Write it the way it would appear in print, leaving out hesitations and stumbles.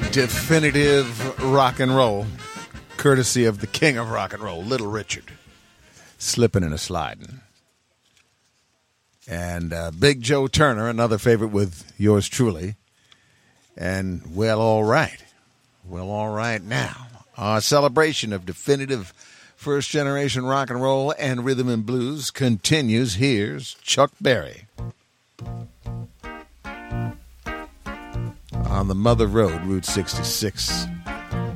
Definitive rock and roll, courtesy of the king of rock and roll, Little Richard, slipping and a sliding. And Big Joe Turner, another favorite with yours truly. And Well, All Right. Well, all right now. Our celebration of definitive first-generation rock and roll and rhythm and blues continues. Here's Chuck Berry. On the Mother Road, Route 66.